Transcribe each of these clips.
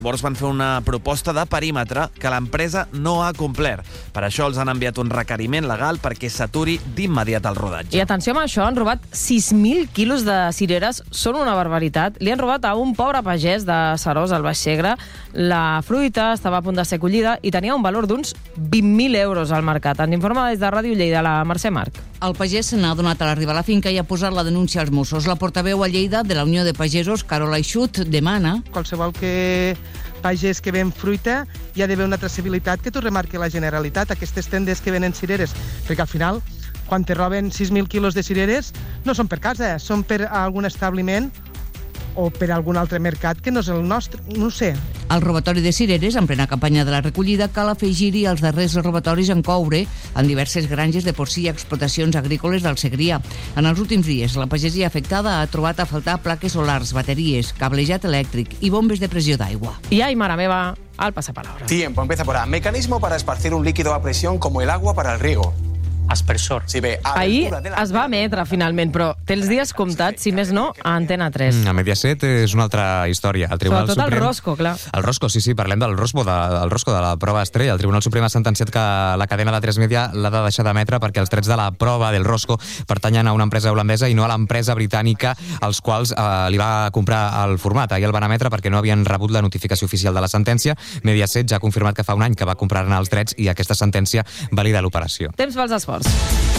Llavors van fer una proposta de perímetre que l'empresa no ha complert. Per això els han enviat un requeriment legal perquè s'aturi d'immediat el rodatge. I atenció amb això, han robat 6.000 quilos de cireres, són una barbaritat. Li han robat a un pobre pagès de Seròs, al Baix Segre. La fruita estava a punt de ser collida i tenia un valor d'uns 20.000 euros al mercat. Ens informa des de Ràdio Lleida la Mercè Marc. El pagès se n'ha donat a l'arribar a la finca i ha posat la denúncia als Mossos. La portaveu a Lleida de la Unió de Pagesos, Carola Eixut, demana... Qualsevol pagès que ven fruita hi ha d'haver una traçabilitat que t'ho remarqui la Generalitat, aquestes tendes que venen cireres, perquè al final, quan te roben 6.000 quilos de cireres, no són per casa, són per algun establiment o per algun altre mercat que no és el nostre, no ho sé. Al robatori de cireres, en plena campanya de la recollida, cal afegir-hi els darrers robatoris en coure en diverses granges de porcí i explotacions agrícoles del Segrià. En els últims dies, la pagesia afectada ha trobat a faltar plaques solars, bateries, cablejat elèctric i bombes de pressió d'aigua. I ai, mare meva, al pasapalabra. Tiempo, empieza por A. Mecanismo para esparcir un líquido a presión como el agua para el riego. Aspersor. Sí, bé, Ahir es va emetre, finalment, però té els dies comptats, si més no, a Antena 3. A Mediaset és una altra història. El Tribunal Sobretot Suprem... el Rosco, clar. El Rosco, sí, parlem del Rosco, de la prova estrella. El Tribunal Suprem ha sentenciat que la cadena de 3 Media l'ha de deixar d'emetre perquè els drets de la prova del Rosco pertanyen a una empresa holandesa i no a l'empresa britànica als quals li va comprar el format. Ahir el van emetre perquè no havien rebut la notificació oficial de la sentència. Mediaset ja ha confirmat que fa un any que va comprar-ne els drets i aquesta sentència valida l'operació. Temps pels esports.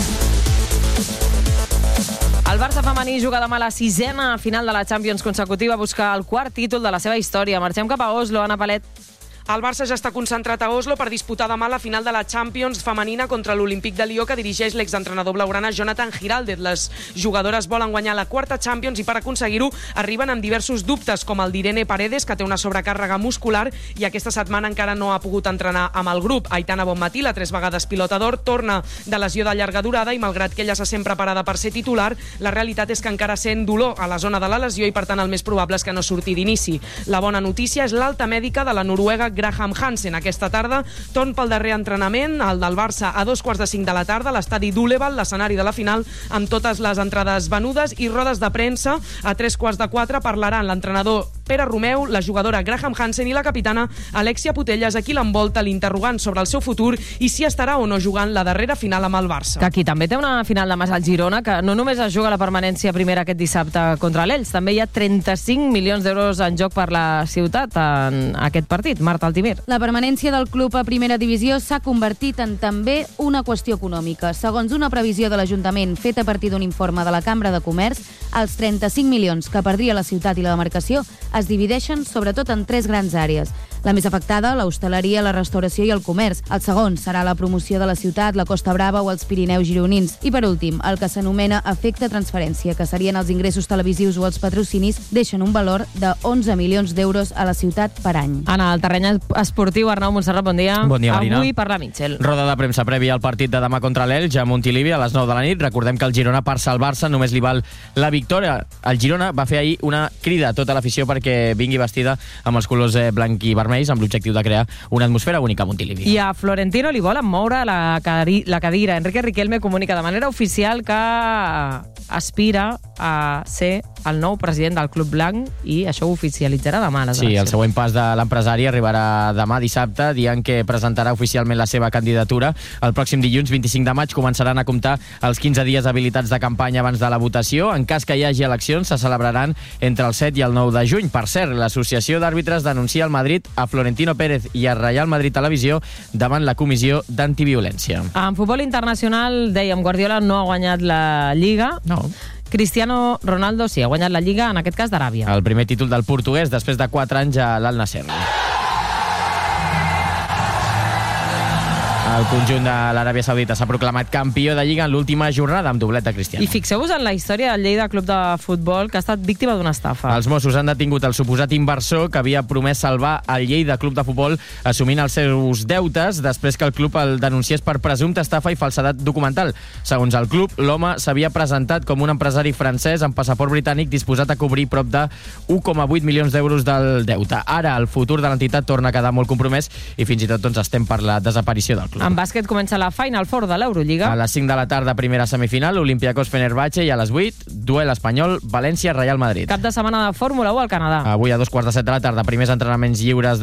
El Barça femení juga demà a la 6a final de la Champions consecutiva a buscar el quart títol de la seva història. Marxem cap a Oslo, Anna Palet. El Barça ja està concentrat a Oslo per disputar demà la final de la Champions femenina contra l'Olímpic de Lió que dirigeix l'exentrenador blaugrana Jonathan Giraldez. Les jugadores volen guanyar la quarta Champions i per aconseguir-ho arriben amb diversos dubtes, com el d'Irene Paredes, que té una sobrecàrrega muscular i aquesta setmana encara no ha pogut entrenar amb el grup. Aitana Bonmatí, la 3 vegades pilota d'or, torna de lesió de llarga durada i malgrat que ella se sent preparada per ser titular, la realitat és que encara sent dolor a la zona de la lesió i per tant el més probable és que no surti d'inici. La bona notícia és l'alta mèdica de la noruega Graham Hansen. Aquesta tarda torn pel darrer entrenament, el del Barça a 2:45 de la tarda, a l'estadi d'Uleval, l'escenari de la final, amb totes les entrades venudes i rodes de premsa. A 3:15 parlaran l'entrenador Pere Romeu, la jugadora Graham Hansen i la capitana Alexia Putellas, a qui l'envolta l'interrogant sobre el seu futur i si estarà o no jugant la darrera final amb el Barça. Que aquí també té una final demà al Girona, que no només es juga la permanència primera aquest dissabte contra l'Elx, també hi ha 35 milions d'euros en joc per la ciutat en aquest partit. Marta Altimir. La permanència del club a primera divisió s'ha convertit en també una qüestió econòmica. Segons una previsió de l'Ajuntament feta a partir d'un informe de la Cambra de Comerç, els 35 milions que perdria la ciutat i la demarcació es divideixen sobretot en 3 grans àrees. La més afectada, l'hostaleria, la restauració i el comerç. El segon serà la promoció de la ciutat, la Costa Brava o els Pirineus gironins. I per últim, el que s'anomena efecte transferència, que serien els ingressos televisius o els patrocinis, deixen un valor de 11 milions d'euros a la ciutat per any. En el terreny esportiu, Arnau Montserrat, bon dia. Bon dia, Marina. Avui parla Mitchell. Roda de premsa prèvia al partit de demà contra l'Elx a Montilivi a les 9 de la nit. Recordem que el Girona, per salvar-se, només li val la victòria. El Girona va fer ahir una crida a tota l'afició perquè vingui vestida amb els colors blanc i vermells, amb l'objectiu de crear una atmosfera única a Montilivi. I a Florentino li volen moure la cadira. Enrique Riquelme comunica de manera oficial que aspira a ser el nou president del Club Blanc i això ho oficialitzarà demà. Sí, el següent pas de l'empresari arribarà demà dissabte, dient que presentarà oficialment la seva candidatura. El pròxim dilluns, 25 de maig, començaran a comptar els 15 dies habilitats de campanya abans de la votació. En cas que hi hagi eleccions, se celebraran entre el 7 i el 9 de juny. Per cert, l'Associació d'Àrbitres denuncia al Madrid a Florentino Pérez i a Real Madrid Televisió davant la Comissió d'Antiviolència. En futbol internacional, dèiem, Guardiola no ha guanyat la Lliga. No. Cristiano Ronaldo sí, ha guanyat la Lliga, en aquest cas d'Aràbia. El primer títol del portuguès després de 4 anys a l'Al-Nassr. El conjunt de l'Aràbia Saudita s'ha proclamat campió de Lliga en l'última jornada amb doblet de Cristiano. I fixeu-vos en la història del Lleida Club de Futbol, que ha estat víctima d'una estafa. Els Mossos han detingut el suposat inversor que havia promès salvar el Lleida Club de Futbol assumint els seus deutes després que el club el denunciés per presumpta estafa i falsedat documental. Segons el club, l'home s'havia presentat com un empresari francès amb passaport britànic disposat a cobrir prop de 1,8 milions d'euros del deute. Ara el futur de l'entitat torna a quedar molt compromès i fins i tot estem per la desaparició del club. En bàsquet comença la Final Four de l'Eurolliga. A les 5 de la tarda, primera semifinal, Olympiacos-Fenerbahce, i a les 8, duel espanyol, València-Real Madrid. Cap de setmana de Fórmula 1 al Canadà. Avui a 2:15 de la tarda, primers entrenaments lliures